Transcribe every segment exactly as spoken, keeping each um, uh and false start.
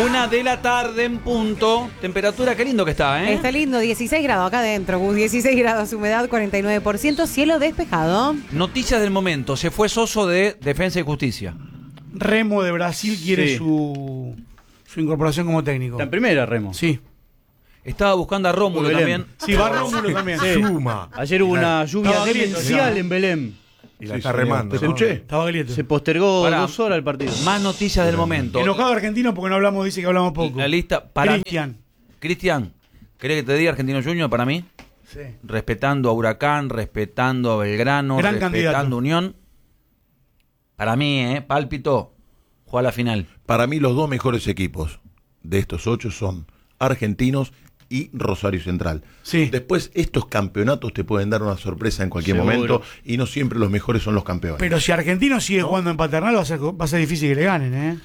Una de la tarde en punto. Temperatura, qué lindo que está, ¿eh? Está lindo, dieciséis grados acá adentro, Gus, dieciséis grados, humedad cuarenta y nueve por ciento, cielo despejado. Noticias del momento. Se fue Soso de Defensa y Justicia. Remo de Brasil quiere Sí. su, su incorporación como técnico. Está en primera, Remo. Sí. Estaba buscando a Rómulo Belén. también. Sí, va Rómulo también. Sí. Suma. Ayer hubo una lluvia Estaba Grieto, demencial ya. en Belén. Y la Sí, está señor. remando. ¿Te ¿no? escuché? Estaba Glieto. Se postergó Pará. dos horas el partido. Más noticias del momento. Enojado argentino porque no hablamos, dice que hablamos poco. La lista para mí- Cristian. Cristian, ¿querés que te diga Argentino Junior para mí? Sí. Respetando a Huracán, respetando a Belgrano, Gran respetando candidato. a Unión. Para mí, ¿eh? Pálpito, juega la final. Para mí los dos mejores equipos de estos ocho son Argentinos y Rosario Central. Sí. Después estos campeonatos te pueden dar una sorpresa en cualquier Seguro. momento y no siempre los mejores son los campeones. Pero si Argentino sigue jugando en Paternal, va a, ser, va a ser difícil que le ganen, ¿eh?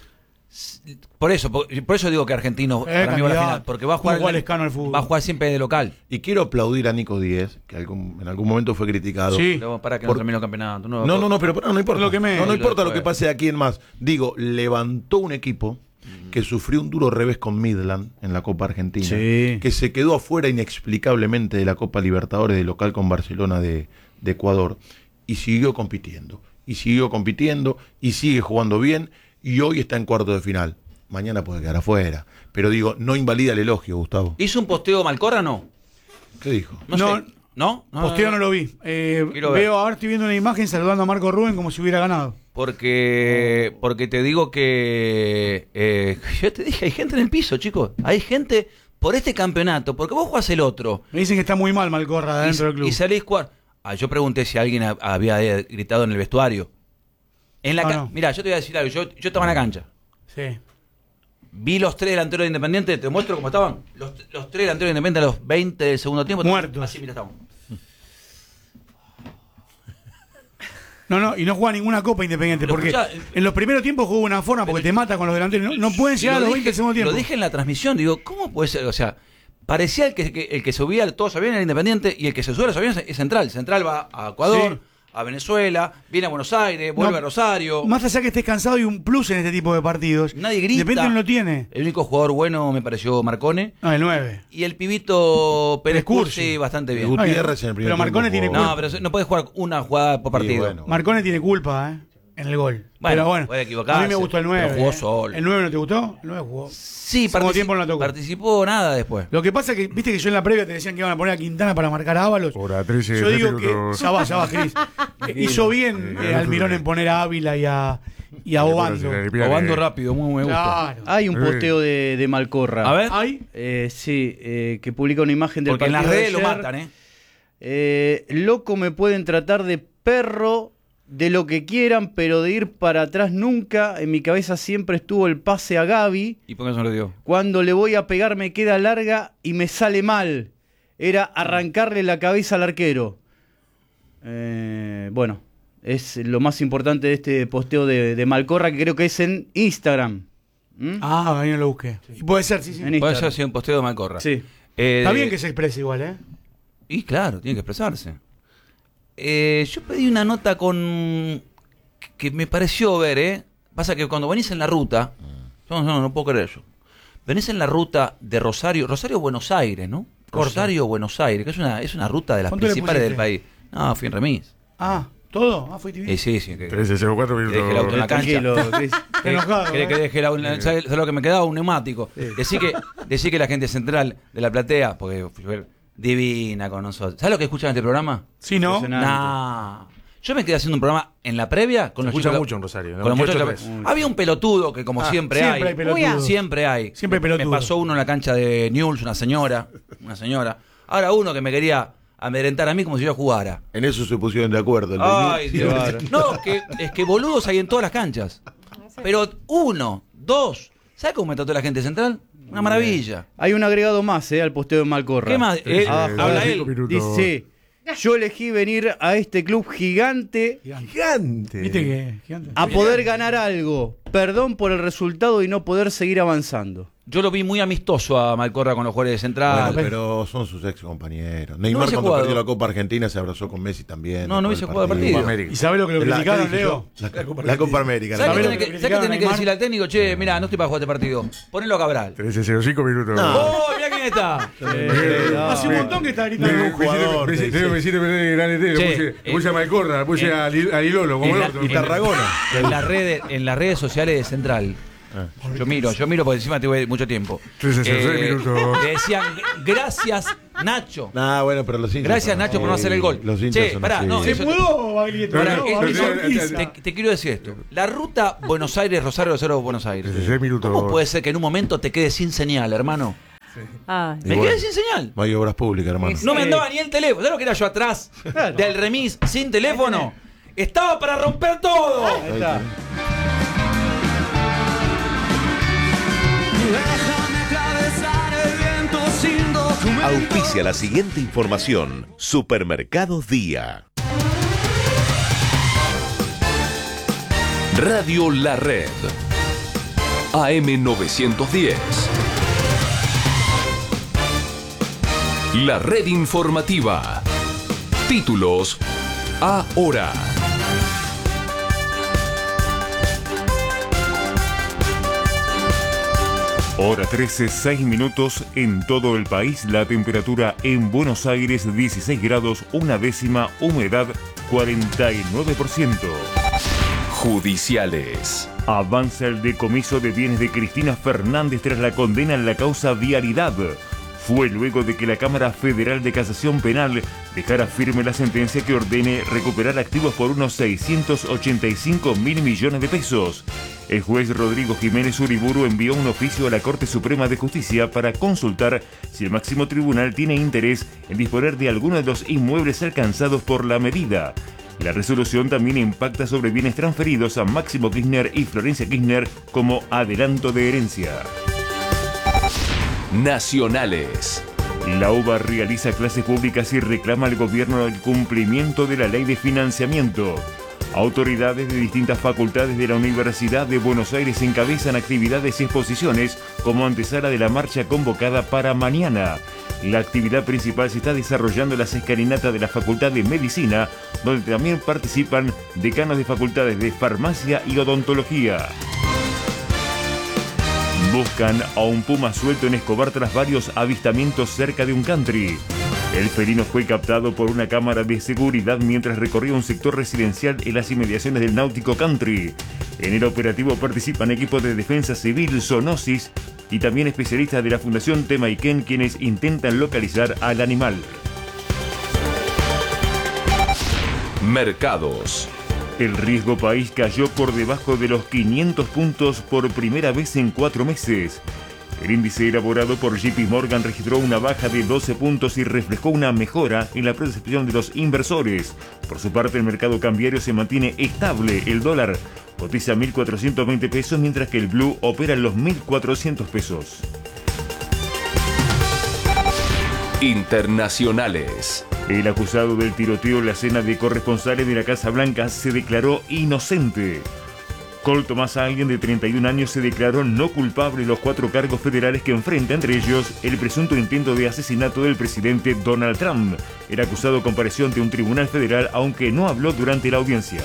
Por eso, por, por eso digo que Argentino Eh, para mí va a la candidato. final, porque va a jugar, ¿Cómo juega Lescano al fútbol? va a jugar siempre de local. Y quiero aplaudir a Nico Díez, que algún- en algún momento fue criticado. Sí. Luego, para que Por- no termine el campeonato. No, no, no, pero, pero no importa. Lo que me- no, no Lo importa lo después. que pase aquí en más. Digo, levantó un equipo que sufrió un duro revés con Midland en la Copa Argentina, Sí. que se quedó afuera inexplicablemente de la Copa Libertadores de local con Barcelona de, de Ecuador, y siguió compitiendo, y siguió compitiendo, y sigue jugando bien, y hoy está en cuarto de final. Mañana puede quedar afuera. Pero digo, no invalida el elogio, Gustavo. ¿Hizo un posteo Malcorra no? ¿Qué dijo? No, No, sé. ¿No? No, Posteo no, no lo vi. Eh, Quiero ver. veo, ahora estoy viendo una imagen saludando a Marco Rubén como si hubiera ganado. Porque, porque te digo que eh, yo te dije, hay gente en el piso, chicos. Hay gente por este campeonato, porque vos jugás el otro. Me dicen que está muy mal Malcorra Y, dentro del club. y salís cuar- ah, yo pregunté si alguien ha- había eh, gritado en el vestuario. En la No, ca- no. Mirá, yo te voy a decir algo. Yo, yo estaba en la cancha. Sí. Vi los tres delanteros de Independiente. Te muestro cómo estaban. Los, los tres delanteros de Independiente a los veinte del segundo tiempo. Muertos. Así, mira, estaban. No, no, y no juega ninguna Copa Independiente, Pero porque escuchá, en los primeros tiempos jugó una forma porque pero- te mata con los delanteros. No, no pueden llegar a Lo los dije- veinte del segundo tiempo. Lo dije en la transmisión. Digo, ¿cómo puede ser? O sea, parecía el que, que- el que subía todos aviones era Independiente y el que se sube a los aviones es Central. Central va a Ecuador, Sí. a Venezuela, viene a Buenos Aires, vuelve No, a Rosario. Más allá que estés cansado y un plus en este tipo de partidos. Nadie grita. Independiente no lo tiene. El único jugador bueno me pareció Marcone. No, el nueve. Y el pibito Pérez Cursi. Cursi bastante bien. Gutiérrez en el primer Pero Marcone tiempo tiene jugó. No, pero no puedes jugar una jugada por Sí, partido. bueno. Marcone tiene culpa, ¿eh? En el gol. Bueno, pero bueno, puede equivocarse, a mí me gustó el nueve. pero jugó ¿eh? solo. ¿El nueve no te gustó? El nueve jugó. Sí, Segundo partici- tiempo no la tocó. participó nada después. Lo que pasa es que, viste que yo en la previa te decían que iban a poner a Quintana para marcar a Ábalos. Por a trece Yo digo que. minutos. Ya va, ya va, Cris. Eh, Hizo bien eh, Almirón en poner a Ávila y a, y a Obando. Obando rápido, muy me gusta. Claro. Hay un Eh. posteo de, de Malcorra. A ver, ¿Hay? Eh, sí, eh, que publica una imagen del porque en partido las de redes lo ayer. matan, ¿eh? Eh, loco, me pueden tratar de perro, de lo que quieran, pero de ir para atrás nunca. En mi cabeza siempre estuvo el pase a Gaby. ¿Y por qué no se lo dio? Cuando le voy a pegar me queda larga y me sale mal. Era arrancarle la cabeza al arquero. Eh, bueno, es lo más importante de este posteo de, de Malcorra, que creo que es en Instagram. ¿Mm? Ah, ahí no lo busqué. Y puede ser, sí, sí. En Puede Instagram. ser si un posteo de Malcorra. Sí. Eh, Está bien que se exprese igual, ¿eh? Y claro, tiene que expresarse. Eh, yo pedí una nota con... que me pareció ver, ¿eh? Pasa que cuando venís en la ruta... No, no, no puedo creer yo. Venís en la ruta de Rosario... Rosario-Buenos Aires, ¿no? Corta. Rosario-Buenos Aires, que es una, es una ruta de las ¿Cuánto le principales del pusiste? país. No, fui en remis. Ah, ¿todo? Ah, fuiste bien. Eh, sí, sí. Que, trece, cero, cuatro que deje el auto en la cancha. Tranquilo, Cris. Está enojado, ¿Querés ¿eh? que deje la, ¿sabes lo que me quedaba? Un neumático. Decí que, decí que la gente central de la platea, porque fue divina con nosotros. ¿Sabes lo que escuchan en este programa? Sí, ¿no? Impresionante. Nah. Yo me quedé haciendo un programa en la previa con Se los escucha chicos- mucho en Rosario, ¿no? Con los Mucho muchachos. tres. Había un pelotudo que como Ah, siempre, siempre hay hay. pelotudo. Siempre hay. Siempre hay pelotudo. Me pasó uno en la cancha de Newell's, una señora, una señora. Ahora uno que me quería amedrentar a mí como si yo jugara. En eso se pusieron de acuerdo. el Ay, Benítez. Dios. No, que, es que boludos hay en todas las canchas. Pero uno, dos. ¿Sabes cómo me trató la gente central? Una maravilla. Hay un agregado más eh, al posteo de Malcorra. ¿Qué más? Eh, Ah, habla sí, él. Dice, Yo elegí venir a este club gigante Gigante. ¿Viste que gigante? a poder ganar algo. Perdón por el resultado y no poder seguir avanzando. Yo lo vi muy amistoso a Malcorra con los jugadores de Central. Bueno, pero son sus ex compañeros. Neymar hubiese cuando jugado. perdió la Copa Argentina se abrazó con Messi también. No, no después hubiese del jugado el partido. ¿Y sabés lo que lo La- criticaron, ¿qué dije Leo? yo? La, la Copa América. ¿Sabes la qué lo tenés que que, criticaron ¿sabes qué tenés que a Neymar? decirle al técnico? Che, mirá, no estoy para jugar este partido. Ponelo a Cabral. Tenés cero cinco minutos. No. ¡Oh, mirá quién está! Hace un montón que está gritando. Ningún jugador, Me te hiciste dice. me hiciste perder el gran E T, Che, lo puse, lo puse eh, a Malcorra, lo puse eh, a Li- a Lilolo, como en el la- otro. Y Tarragona. En las redes, en las redes sociales de Central. Yo miro, yo miro porque encima tuve mucho tiempo. Tres a cero, seis minutos. Le decían, gracias Nacho. Nah, bueno, pero los hinchas. Gracias son Nacho por no así. hacer el gol. Los hinchas Che, son pará, así. no, ¿Se eso- mudó, Baglietto? Pará, No, eh, Baglietto no, no, Ortiz. te, te quiero decir esto. La ruta Buenos Aires, Rosario, Rosario, Buenos Aires. dieciséis minutos. ¿Cómo puede ser que en un momento te quedes sin señal, hermano? Ay. Me Y bueno, quedé sin señal. No hay obras públicas, hermano. Sí. No me andaba ni el teléfono. ¿Sabes lo que era yo atrás del remis sin teléfono? Estaba para romper todo. Ahí está. Auspicia la siguiente información. Supermercados Día. Radio La Red. A M novecientos diez. La Red Informativa. Títulos ahora. Hora trece, seis minutos en todo el país. La temperatura en Buenos Aires dieciséis grados, una décima, humedad cuarenta y nueve por ciento. Judiciales. Avanza el decomiso de bienes de Cristina Fernández tras la condena en la causa Vialidad. Fue luego de que la Cámara Federal de Casación Penal dejara firme la sentencia que ordene recuperar activos por unos seiscientos ochenta y cinco mil millones de pesos. El juez Rodrigo Jiménez Uriburu envió un oficio a la Corte Suprema de Justicia para consultar si el máximo tribunal tiene interés en disponer de alguno de los inmuebles alcanzados por la medida. La resolución también impacta sobre bienes transferidos a Máximo Kirchner y Florencia Kirchner como adelanto de herencia. Nacionales. La UBA realiza clases públicas y reclama al gobierno el cumplimiento de la ley de financiamiento. Autoridades de distintas facultades de la Universidad de Buenos Aires encabezan actividades y exposiciones como antesala de la marcha convocada para mañana. La actividad principal se está desarrollando en las escalinatas de la Facultad de Medicina, donde también participan decanos de facultades de Farmacia y Odontología. Buscan a un puma suelto en Escobar tras varios avistamientos cerca de un country. El felino fue captado por una cámara de seguridad mientras recorría un sector residencial en las inmediaciones del Náutico Country. En el operativo participan equipos de defensa civil, Zoonosis y también especialistas de la Fundación Temaiken, quienes intentan localizar al animal. Mercados. El riesgo país cayó por debajo de los quinientos puntos por primera vez en cuatro meses. El índice elaborado por J P Morgan registró una baja de doce puntos y reflejó una mejora en la percepción de los inversores. Por su parte, el mercado cambiario se mantiene estable. El dólar cotiza mil cuatrocientos veinte pesos, mientras que el blue opera en los mil cuatrocientos pesos. Internacionales. El acusado del tiroteo en la cena de corresponsales de la Casa Blanca se declaró inocente. Cole Thomas Allen, de treinta y un años, se declaró no culpable de los cuatro cargos federales que enfrenta, entre ellos el presunto intento de asesinato del presidente Donald Trump. El acusado compareció ante un tribunal federal, aunque no habló durante la audiencia.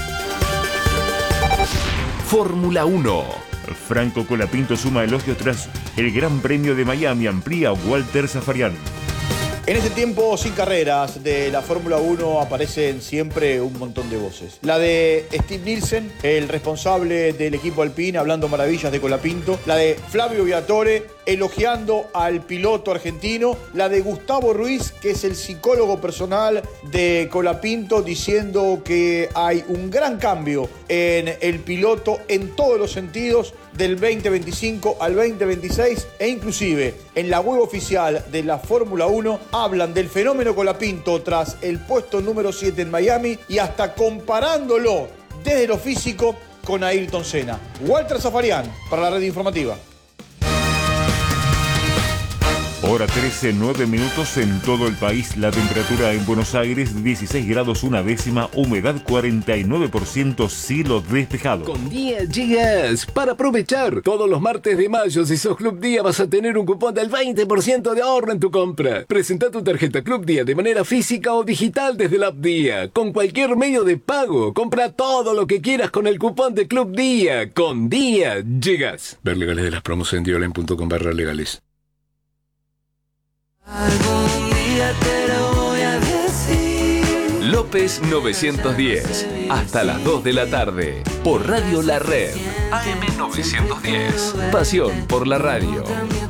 Fórmula uno. Franco Colapinto suma elogios tras el Gran Premio de Miami, amplía Walter Zafarian. En este tiempo sin carreras de la Fórmula uno aparecen siempre un montón de voces. La de Steve Nielsen, el responsable del equipo Alpine, hablando maravillas de Colapinto. La de Flavio Briatore, elogiando al piloto argentino. La de Gustavo Ruiz, que es el psicólogo personal de Colapinto, diciendo que hay un gran cambio en el piloto en todos los sentidos, del veinte veinticinco al veinte veintiséis, e inclusive en la web oficial de la Fórmula uno hablan del fenómeno Colapinto tras el puesto número siete en Miami y hasta comparándolo desde lo físico con Ayrton Senna. Walter Zafarian para la Red Informativa. Hora trece, nueve minutos en todo el país. La temperatura en Buenos Aires, dieciséis grados una décima, humedad cuarenta y nueve por ciento, cielo despejado. Con Día llegas para aprovechar. Todos los martes de mayo, si sos Club Día, vas a tener un cupón del veinte por ciento de ahorro en tu compra. Presenta tu tarjeta Club Día de manera física o digital desde la app Día. Con cualquier medio de pago, compra todo lo que quieras con el cupón de Club Día. Con Día llegas. Ver legales de las promos en dioline punto com barra legales. Algún día te lo voy a decir. López novecientos diez, hasta las dos de la tarde, por Radio La Red. A M novecientos diez, pasión por la radio.